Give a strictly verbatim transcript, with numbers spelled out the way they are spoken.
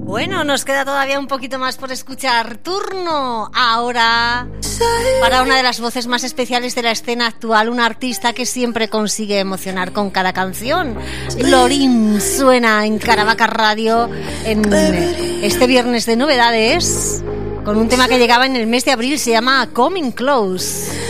Bueno, nos queda todavía un poquito más por escuchar. Turno ahora para una de las voces más especiales de la escena actual, una artista que siempre consigue emocionar con cada canción. Lorin suena en Caravaca Radio en este viernes de novedades con un tema que llegaba en el mes de abril, se llama Coming Close.